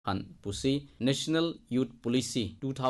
han pusi National Youth Policy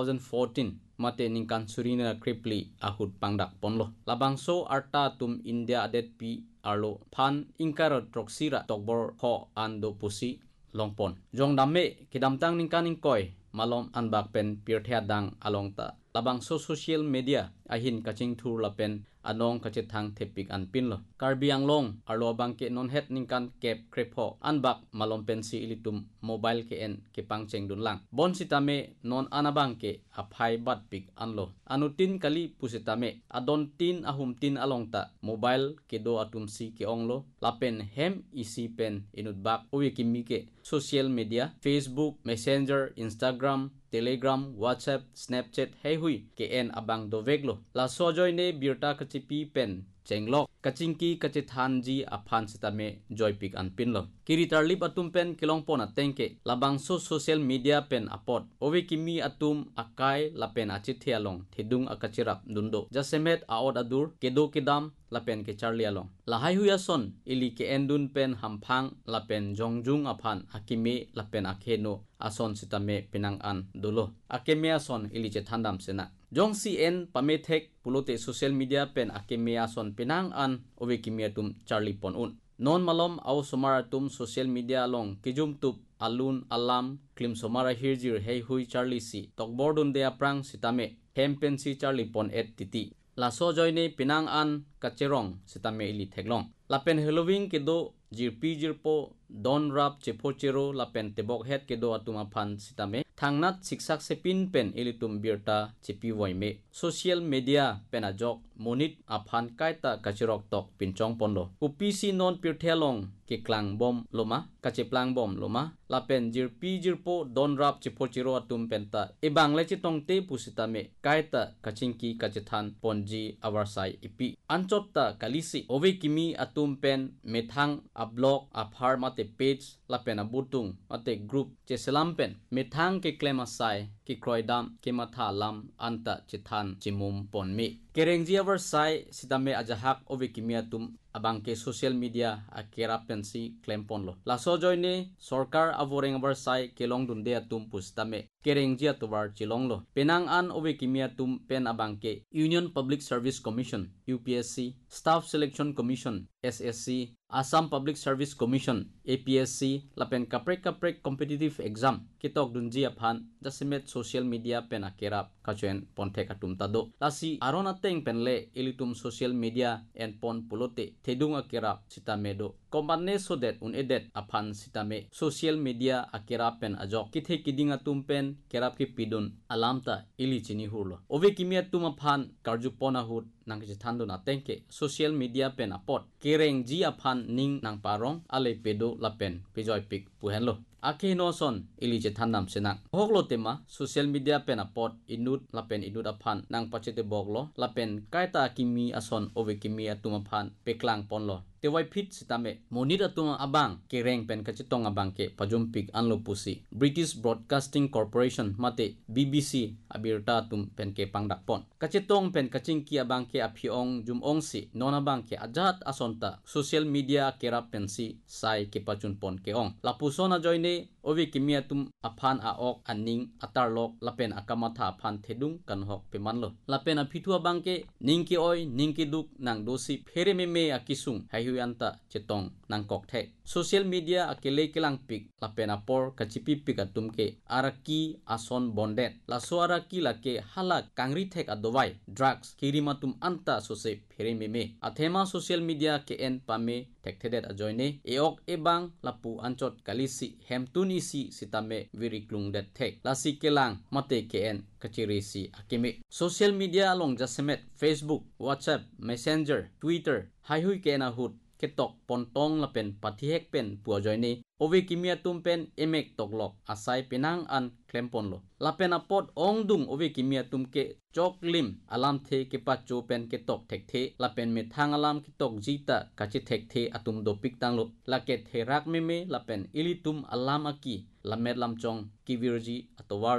2014 mate ningkan surina kripli ahut pangdak ponlo labangso arta tum India adet pi arlo phan ingkar troksira tokbor ho ando pusi longpon jong damme kidamtang ningkan ingkoi malom anbak pen pirthia dang alongta labangso social media ahin kaching thur lapen anong kachithang thepik anpin lo karbi anglong arlo bangke non het ningkan kep krepo anbak malom pensi ilitum mobile ke en ke pangcheng dunlang bon sitame non anabang ke aphai bat pik anlo anutin kali pusitame adon tin ahum tin alongta mobile ke do atum si ke onglo lapen hem isi pen inutbak owe kimi ke social media Facebook Messenger Instagram Telegram WhatsApp Snapchat hey hui ke en abang do veglo la sojoy ne birta kachipi pen chenglok kachingki kachithanji aphan sitame joypik anpinlo kiritarlip atum pen kilongpon atengke labangso social media pen apot owe kimi atum akai lapen achithialong thidung akachirap dundo jasemet aod adur kedo kedam lapen ke charlialong lahai huya son ili ke endun pen hamphang lapen jongjung aphan akime lapen akheno ason sitame pinang an dolo akeme ason ili che thandam sena jong cn pamethek pulote social media pen akeme ason pinang an owe kimi atum charli pon un non malom au somara tum social media long kijum tup alun alam klim somara hirjir hey hui charli si tokbordun de aprang sitame hempen si charli pon et titi la so joine pinang an kacherong sitame ili theklong lapen halloween kedo jirpi jirpo don rap chepochero lapen tebok het kedo atuma phan sitame thangnat siksak sepin pen ilitum birta chepi voime social media pen ajok monit aphan kaita kachirok tok pinchong pondo upisi non pirthelong ke klang bom loma kacheplang bom loma lapen jirpi jirpo don rap chepochero atum penta ebangle chitongte pusitame kaita kachingki kachethan ponji awarsai ipi anchopta kalisi owe kimi atum pen methang ablog aphar mate page lapen abutung mate group cheselam pen methang ke klema sai ki kroidam ke matha lam anta chithan chimum ponmi kerengji awarsai sitame ajahak owe kimi atum abangke social media akera pensi claim ponlo laso joine sarkar avoreng awarsai kelong dunde atum pustame kerengji atuwar chilonglo penang an owe kimi atum pen abangke Union Public Service Commission UPSC Staff Selection Commission SSC Assam Public Service Commission APSC lapen kaprek competitive exam kitok dunji aphan jasimet social media pen akerap kachen ponthek atum tado lasi arona teng penle ilitum social media en pon pulote thedung akerap sitamedo kombane so that un edet aphan sitame social media akerap pen ajok kithe kiding atum pen kerap ki pidun alamta ili chini hurlo ove kimi atum aphan karjupona hut nangji thando na tengke social media pen apot kereng ji aphan ning nang parong ale pedo lapen pejoy pik puhenlo akhe no son ili je thandam senang hoklo tema social media pen apot inut lapen inut aphan nang pachete boglo lapen kaita kimi ason ove kimi atum aphan peklang ponlo tewai fit sitame monit atuma abang kereng pen kachitong abang ke pajumpik anlo pusi British Broadcasting Corporation mate BBC abirta tum pen ke pangdak pon kachitong pen kaching ki abang ke aphiong jumong si nona bang ke ajat asonta social media kerap pensi sai ke pachun pon ke ong lapusona joine ovi kimi atum aphan aok aning atarlok lapen akamatha aphan thedung kanhok pemanlo lapen aphitu abang ke ningki oi ningki duk nang dosi phere me akisung anta chetong nangkok the social media akele kelang pik lapen apor kachipi pik atum ke araki ason bondet la soaraki lake halak kangri thek adowai drugs kirimatum anta sose phere meme athema social media ke en pame thekthedet ajoine eok ebang lapu anchot kalisi hemtunisi sitame viriklung det thek lasi kelang mate ke en kachirisi akime social media along jasemet Facebook WhatsApp Messenger Twitter haihui ke na hut ketok pontong lapen pathiek pen puajoine owe kimia tumpen emek toklok asai penang an klemponlo lapen apot ongdung owe kimia tumke choklim alam the ke pacho pen ketok thekthe lapen me thang alam ketok jita kachi thekthe atum dopik tanglo lake therak meme lapen ilitum alam aki lamet lamchong kivirji atowarlo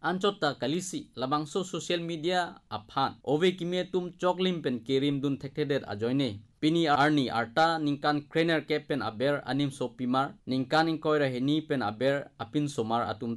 anchota kalisi labangso social media aphan ove kime tum choklim pen kerim dun thekthedet ajoine pini arni arta ningkan trainer kepen aber anim so pimar ningkan inkoira heni pen aber apin somar atum